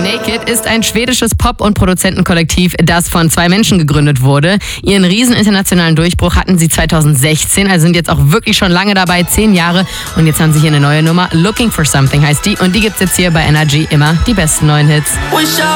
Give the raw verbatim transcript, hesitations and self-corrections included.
Naked ist ein schwedisches Pop- und Produzentenkollektiv, das von zwei Menschen gegründet wurde. Ihren riesen internationalen Durchbruch hatten sie zweitausendsechzehn, also sind jetzt auch wirklich schon lange dabei, zehn Jahre. Und jetzt haben sie hier eine neue Nummer, Looking for Something heißt die. Und die gibt's jetzt hier bei Energy, immer die besten neuen Hits.